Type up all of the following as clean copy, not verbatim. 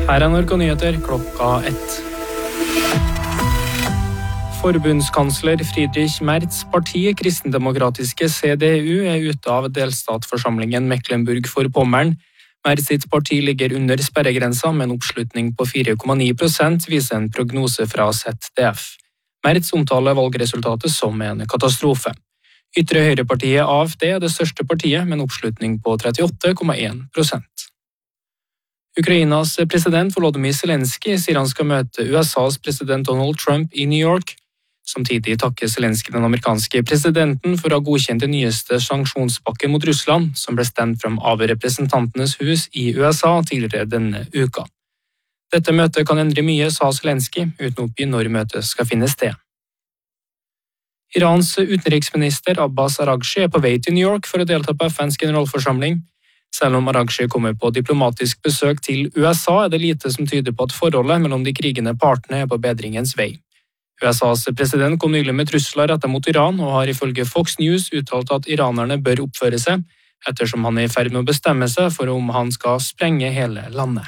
Her NRK Nyheter klokka 1. Forbundskansler Friedrich Merz parti, kristendemokratiske CDU, ute av delstatsforsamlingen Mecklenburg-Vorpommern. Merz sitt parti ligger under sperregrensa med en oppslutning på 4,9%, viser en prognose fra ZDF. Merz omtaler valgresultatet som en katastrofe. Ytre høyrepartiet AfD er det største partiet med en oppslutning på 38,1%. Ukrainas president Volodymyr Zelenskyj sier han skal møte USAs president Donald Trump i New York. Samtidig takker Zelenskyj den amerikanske presidenten for å ha godkjent den nyeste sanksjonspakken mot Russland, som ble stemt frem av representantenes hus i USA tidligere denne uka. Dette møtet kan endre mye, sa Zelenskyj, uten å oppgi når møtet skal finne sted. Irans utenriksminister Abbas Araghchi er på vei til New York for å delta på FNs generalforsamling. Selv om Araghchi kommer på diplomatisk besøk til USA, er det lite som tyder på at forholdet mellom de krigende partene er på bedringens vei. USAs president kom nylig med trusler rettet mot Iran, og har ifølge Fox News uttalt at iranerne bør oppføre seg, ettersom han er i ferd med å bestemme seg for om han skal sprenge hele landet.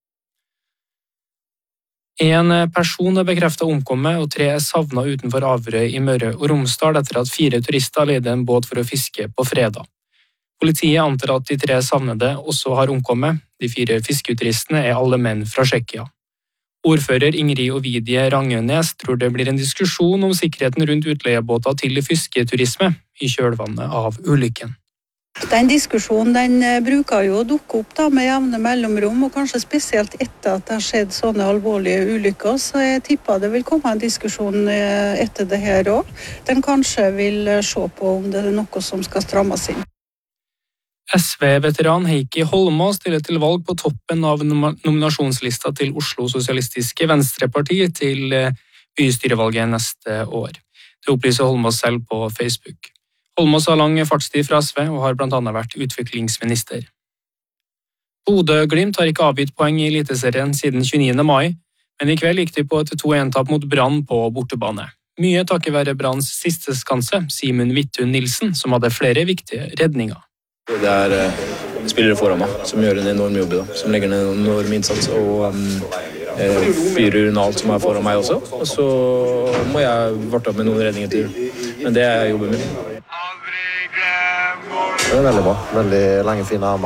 En person er bekreftet omkommet, og 3 er savnet utenfor Averøy i Møre og Romsdal etter at 4 turister leide en båt for å fiske på fredag. Politiet antar at de 3 savnede også har omkommet. De 4 fisketuristene er alle menn fra Tsjekkia. Ordfører Ingrid Ovidie Rangønes tror det blir en diskusjon om sikkerheten rundt utleiebåter til fisketurisme i kjølvannet av ulykken. Den diskusjonen bruker jo å dukke opp med jevne mellomrom, og kanskje spesielt etter at det har skjedd sånne alvorlige ulykker, så jeg tipper det vil komme en diskusjon etter det her også. Den kanskje vil se på om det er noe som skal strammes inn. SV-veteran Heikki Holmås stiller til valg på toppen av nominasjonslista til Oslo Sosialistiske Venstreparti til bystyrevalget neste år. Det opplyser Holmås selv på Facebook. Holmås har lang fartstid fra SV og har blant annet vært utviklingsminister. Bodø/Glimt har ikke avgitt poeng i Eliteserien siden 29. mai, men i kveld gikk de på et 2-1-tap mot Brann på bortebane. Mye takket være Branns siste skanse, Simen Vittun Nilsen, som hadde flere viktige redninger. Det er spillere foran meg som gjør en enorm jobb, som legger en enorm innsats og fyrer unna alt som er foran meg også. Og så må jeg varte opp med noen redninger til, men det er jobben min. Det er veldig bra, veldig lange fine armer.